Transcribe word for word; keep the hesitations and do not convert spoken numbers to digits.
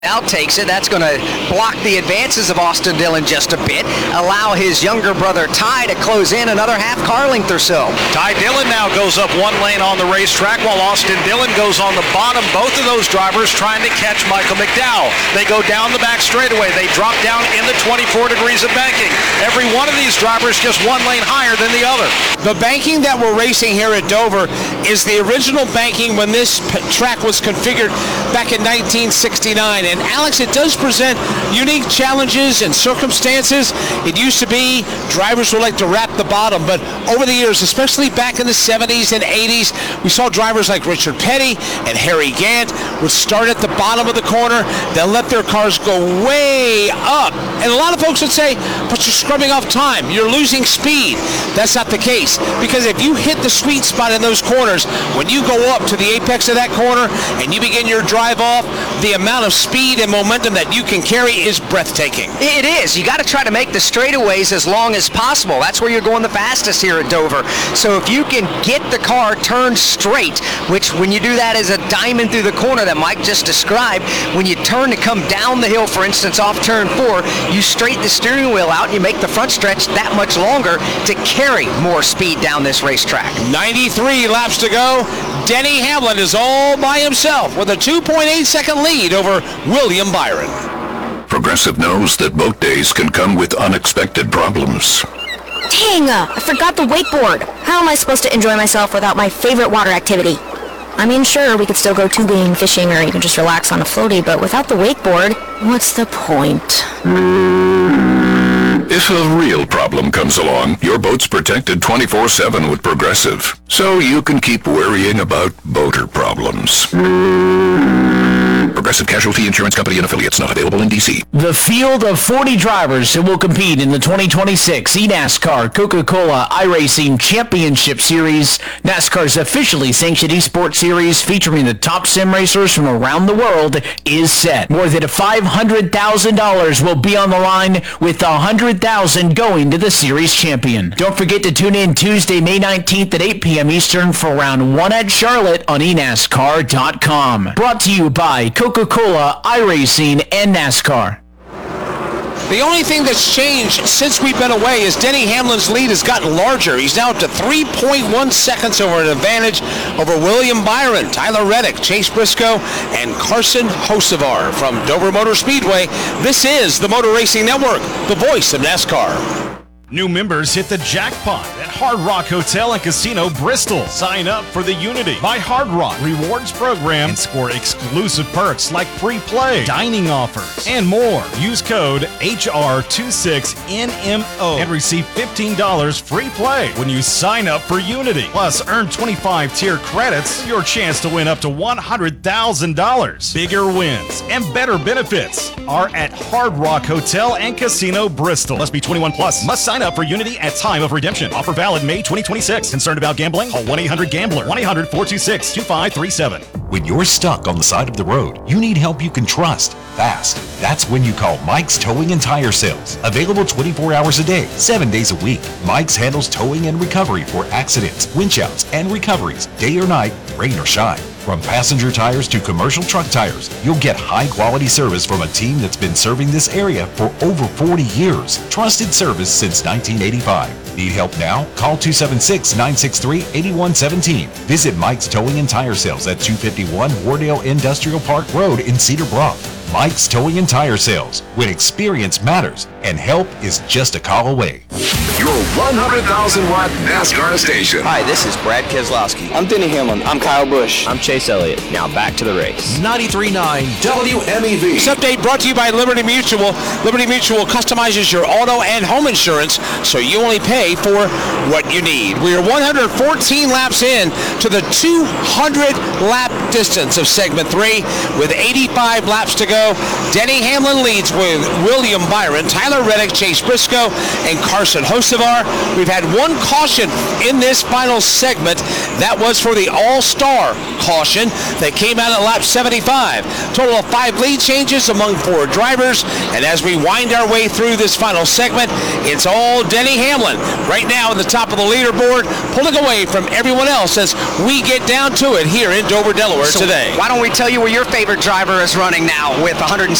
Now takes it. That's going to block the advances of Austin Dillon just a bit, allow his younger brother Ty to close in another half car length or so. Ty Dillon now goes up one lane on the racetrack while Austin Dillon goes on the bottom. Both of those drivers trying to catch Michael McDowell. They go down the back straightaway. They drop down in the twenty-four degrees of banking. Every one of these drivers just one lane higher than the other. The banking that we're racing here at Dover is the original banking when this p- track was configured back in nineteen sixty-nine. And Alex, it does present unique challenges and circumstances. It used to be drivers would like to wrap the bottom, but over the years, especially back in the seventies and eighties, we saw drivers like Richard Petty and Harry Gant would start at the bottom of the corner, then let their cars go way up. And a lot of folks would say, but you're scrubbing off time, you're losing speed. That's not the case, because if you hit the sweet spot in those corners, when you go up to the apex of that corner and you begin your drive off, the amount of speed and momentum that you can carry is breathtaking. It is. You got to try to make the straightaways as long as possible. That's where you're going the fastest here at Dover. So if you can get the car turned straight, which when you do that as a diamond through the corner that Mike just described, when you turn to come down the hill, for instance, off turn four, you straighten the steering wheel out and you make the front stretch that much longer to carry more speed down this racetrack. ninety-three laps to go. Denny Hamlin is all by himself with a two point eight second lead over William Byron. Progressive knows that boat days can come with unexpected problems. Dang, uh, I forgot the wakeboard. How am I supposed to enjoy myself without my favorite water activity? I mean, sure, we could still go tubing, fishing, or you can just relax on a floaty, but without the wakeboard, what's the point? If a real problem comes along, your boat's protected twenty-four seven with Progressive, so you can keep worrying about boater problems. Progressive Casualty Insurance Company and affiliates, not available in D C. The field of forty drivers who will compete in the twenty twenty-six eNASCAR Coca-Cola iRacing Championship Series, NASCAR's officially sanctioned esports series featuring the top sim racers from around the world, is set. More than five hundred thousand dollars will be on the line, with one hundred thousand dollars going to the series champion. Don't forget to tune in Tuesday, May nineteenth at eight p.m. Eastern for round one at Charlotte on e nascar dot com. Brought to you by Coca-Cola, iRacing, and NASCAR. The only thing that's changed since we've been away is Denny Hamlin's lead has gotten larger. He's now up to three point one seconds over an advantage over William Byron, Tyler Reddick, Chase Briscoe, and Carson Hocevar from Dover Motor Speedway. This is the Motor Racing Network, the voice of NASCAR. New members hit the jackpot at Hard Rock Hotel and Casino Bristol. Sign up for the Unity by Hard Rock Rewards program and score exclusive perks like free play, dining offers, and more. Use code H R twenty-six N M O and receive fifteen dollars free play when you sign up for Unity. Plus, earn twenty-five tier credits for your chance to win up to one hundred thousand dollars. Bigger wins and better benefits are at Hard Rock Hotel and Casino Bristol. Must be twenty-one plus. Must sign up for Unity at time of redemption. Offer valid May twenty twenty-six. Concerned about gambling? Call one eight hundred gambler. one eight hundred four two six two five three seven. When you're stuck on the side of the road, you need help you can trust fast. That's when you call Mike's Towing and Tire Sales. Available twenty-four hours a day, seven days a week. Mike's handles towing and recovery for accidents, winch outs, and recoveries, day or night, rain or shine. From passenger tires to commercial truck tires, you'll get high-quality service from a team that's been serving this area for over forty years. Trusted service since nineteen eighty-five. Need help now? Call two seven six, nine six three, eight one one seven. Visit Mike's Towing and Tire Sales at two fifty-one Wardale Industrial Park Road in Cedar Bluff. Mike's Towing and Tire Sales, when experience matters and help is just a call away. Your one hundred thousand watt NASCAR station. Hi, this is Brad Keselowski. I'm Denny Hamlin. I'm Kyle Busch. I'm Chase Elliott. Now back to the race. ninety-three point nine W M E V. This update brought to you by Liberty Mutual. Liberty Mutual customizes your auto and home insurance so you only pay for what you need. We are one hundred fourteen laps in to the two hundred lap distance of segment three with eighty-five laps to go. Denny Hamlin leads with William Byron, Tyler Reddick, Chase Briscoe, and Carson Hocevar. We've had one caution in this final segment. That was for the All-Star caution that came out at lap seventy-five. Total of five lead changes among four drivers. And as we wind our way through this final segment, it's all Denny Hamlin right now at the top of the leaderboard, pulling away from everyone else as we get down to it here in Dover, Delaware So today. why don't we tell you where your favorite driver is running now with one hundred